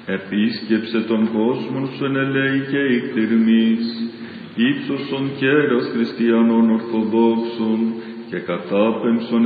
Επίσκεψε τον κόσμο σου εν ελέη και εκτιρμής, ύψωσον κέρας χριστιανών Ορθοδόξων και κατάπεμψον